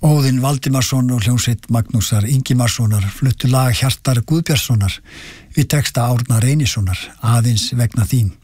Óðinn Valdimarsson og hljómsveit Magnúsar Ingimarssonar fluttu lag Hjartar Guðbjartssonar við texta Árna Reynissonar, Aðeins vegna þín.